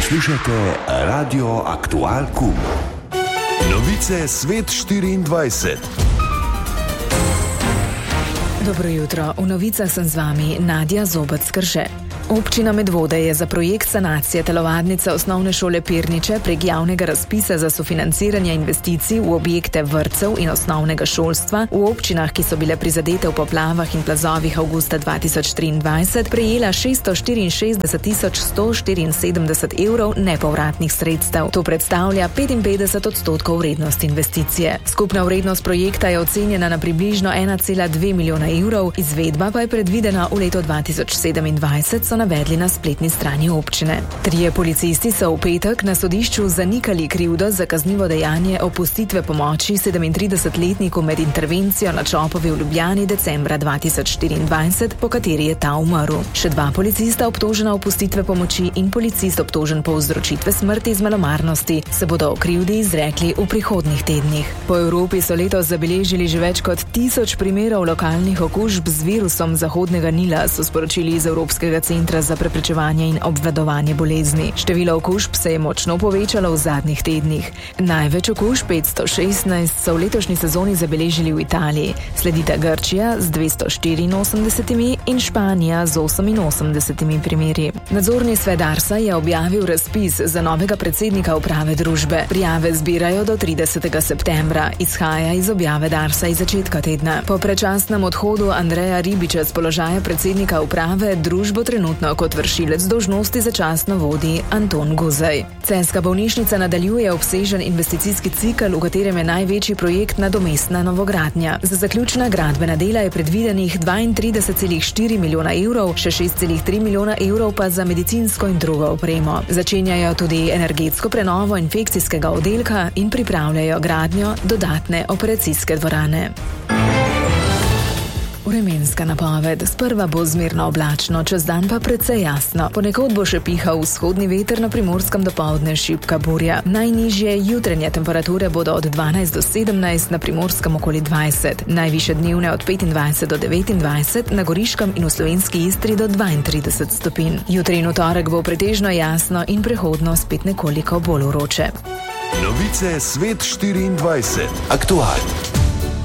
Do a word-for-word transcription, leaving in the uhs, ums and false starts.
Poslušajte Radio Aktual Kum. Novice Svet štiriindvajset. Dobro jutro, v novicah sem z vami Nadja Zobec-Krše. Občina Medvode je za projekt sanacije telovadnice osnovne šole Pirniče prek javnega razpisa za sofinanciranje investicij v objekte vrtcev in osnovnega šolstva v občinah, ki so bile prizadete v poplavah in plazovih avgusta dva tisoč triindvajset, prejela šeststo štiriinšestdeset tisoč sto štiriinsedemdeset evrov nepovratnih sredstev. To predstavlja petinpetdeset odstotkov vrednosti investicije. Skupna vrednost projekta je ocenjena na približno ena cela dve milijona evrov, izvedba pa je predvidena v letu dva tisoč sedemindvajset, so navedli na spletni strani občine. Trije policisti so v petek na sodišču zanikali krivdo za kaznivo dejanje opustitve pomoči sedemintridesetletniku med intervencijo na Čopovi v Ljubljani decembra dva tisoč štiriindvajset, po kateri je ta umrl. Še dva policista obtožena opustitve pomoči in policist obtožen povzročitve smrti iz malomarnosti se bodo o krivdi izrekli v prihodnjih tednih. Po Evropi so letos zabeležili že več kot tisoč primerov lokalnih okužb z virusom Zahodnega Nila, so sporočili iz Evropskega centra za preprečevanje in obvladovanje bolezni. Število okužb se je močno povečalo v zadnjih tednih. Največ okužb, petsto šestnajst, so v letošnji sezoni zabeležili v Italiji. Sledita Grčija z dvesto štiriinosemdesetimi in Španija z oseminosemdesetimi primeri. Nadzorni svet Darsa je objavil razpis za novega predsednika uprave družbe. Prijave zbirajo do tridesetega septembra. Izhaja iz objave Darsa iz začetka tedna. Po predčasnem odhodu Andreja Ribiča z položaja predsednika uprave družbo trenutno kot vršilec dolžnosti začasno vodi Anton Guzej. Celjska bolnišnica nadaljuje obsežen investicijski cikel, v katerem je največji projekt nadomestna novogradnja. Za zaključna gradbena dela je predvidenih dvaintrideset celih štiri milijona evrov, še šest celih tri milijona evrov pa za medicinsko in drugo opremo. Začenjajo tudi energetsko prenovo infekcijskega oddelka in pripravljajo gradnjo dodatne operacijske dvorane. Vremenska napoved. Sprva bo zmerno oblačno, čez dan pa precej jasno. Ponekod bo še pihal vzhodni veter, na Primorskem dopoldne šibka burja. Najnižje jutranje temperature bodo od dvanajst do sedemnajst, na Primorskem okoli dvajset. Najvišje dnevne od petindvajset do devetindvajset, na Goriškem in v Slovenski Istri do dvaintrideset stopinj. Jutri in v torek bo pretežno jasno in prehodno spet nekoliko bolj vroče. Novice Svet štiriindvajset. Aktualno.